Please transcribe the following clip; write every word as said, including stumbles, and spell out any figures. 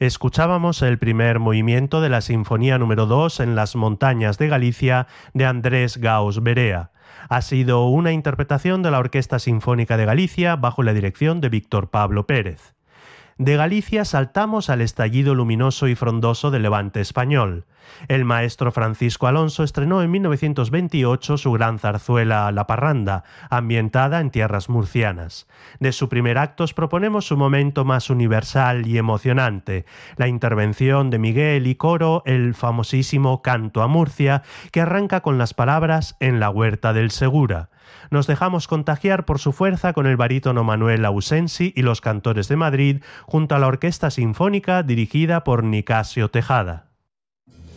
Escuchábamos el primer movimiento de la Sinfonía número dos en las montañas de Galicia de Andrés Gaos Berea. Ha sido una interpretación de la Orquesta Sinfónica de Galicia bajo la dirección de Víctor Pablo Pérez. De Galicia saltamos al estallido luminoso y frondoso del Levante español. El maestro Francisco Alonso estrenó en mil novecientos veintiocho su gran zarzuela La Parranda, ambientada en tierras murcianas. De su primer acto os proponemos su momento más universal y emocionante, la intervención de Miguel y coro, el famosísimo Canto a Murcia, que arranca con las palabras En la huerta del Segura. Nos dejamos contagiar por su fuerza con el barítono Manuel Ausensi y los cantores de Madrid, junto a la Orquesta Sinfónica dirigida por Nicasio Tejada.